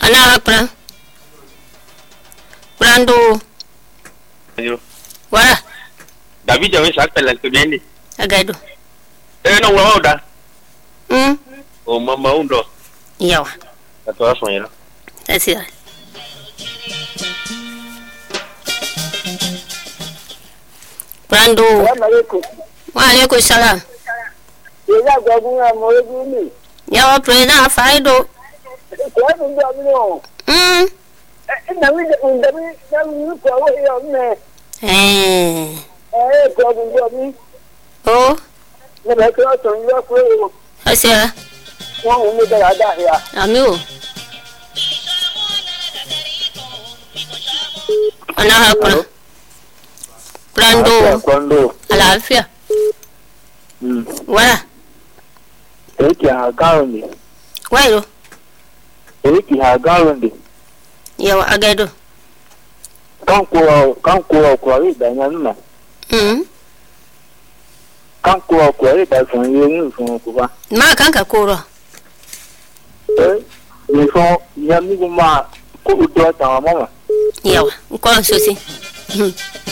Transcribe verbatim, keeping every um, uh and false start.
Ana pra. Prando. Yo. Wala. David jawe sakala to bendi. Agaido. Eh no wa oda. Mm. O mama undo. Yawa. Ato aso yero. Asi. Prando. Wa alaikum salam. Ila gwagunga moyeguni. Yawa prena faido. Kwa ndio mno. Mm. Na winde undabi na winde kwa hiyo mme. Eh. Eh kwa ndio mi. Oh. Na ba kwa to ndio kwa hiyo. Asi. Wa umme da da ya. Amigo. Ana hapa. Prando. Quando Alafia. mm Wala. eki hagawndi Wairo. eki hagawndi Yawa agaido. kanko kanko kwa ida nyanna Mm. kanko kwa ida son yin son ko ba Ma kanka koro. eh ni so nyami ko ma ko do ta mama Yawa. Nko sosi. Mm.